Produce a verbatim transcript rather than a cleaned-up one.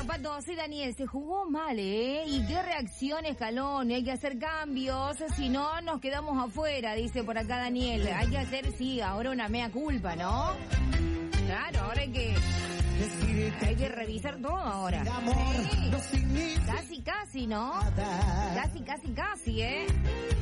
Bueno, Pato, sí, Daniel, se jugó mal, ¿eh? ¿Y qué reacción, Escalón? Hay que hacer cambios, si no nos quedamos afuera, dice por acá Daniel. Hay que hacer, sí, ahora una mea culpa, ¿no? Claro, ahora hay que... Hay que revisar todo ahora. Sí. Casi, casi, ¿no? Casi, casi, casi, ¿eh?